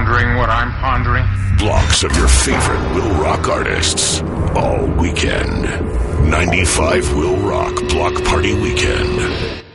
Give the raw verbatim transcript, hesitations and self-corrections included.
pondering what I'm pondering? Blocks of your favorite Will Rock artists. All weekend. ninety-five Will Rock Block Party Weekend.